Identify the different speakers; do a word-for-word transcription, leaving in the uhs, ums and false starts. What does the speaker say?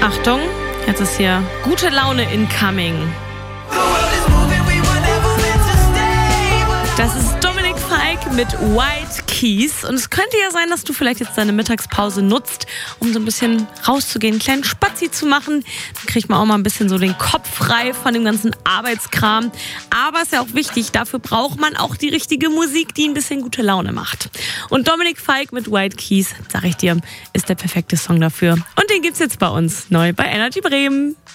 Speaker 1: Achtung, jetzt ist hier gute Laune incoming. Das ist Dominik Fike mit White Keys. Und es könnte ja sein, dass du vielleicht jetzt deine Mittagspause nutzt, um so ein bisschen rauszugehen, einen kleinen Spazi zu machen. Dann kriegt man auch mal ein bisschen so den Kopf frei von dem ganzen Arbeitskram. Aber ist ja auch wichtig, dafür braucht man auch die richtige Musik, die ein bisschen gute Laune macht. Und Dominik Fike mit White Keys, sag ich dir, ist der perfekte Song dafür. Und den gibt's jetzt bei uns neu bei Energy Bremen.